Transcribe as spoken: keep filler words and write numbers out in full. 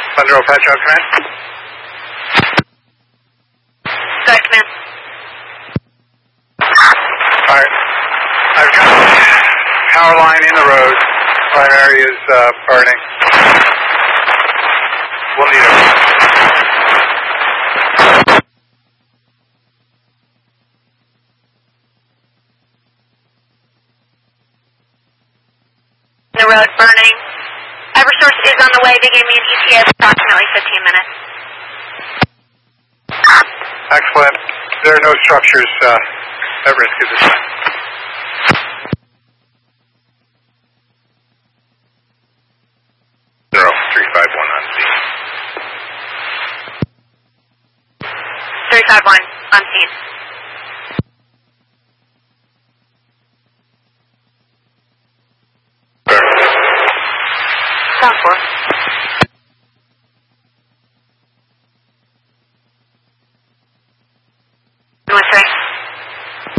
Monroe, Patch out, command. Go ahead, command. Alright. I've got power line in the road. Primary is uh, burning. We'll need it. The road burning. Eversource is on the way. They gave me an E T A of approximately fifteen minutes. Excellent. There are no structures uh, at risk at this time. Zero, three five one on scene. three five one on scene. Sound four.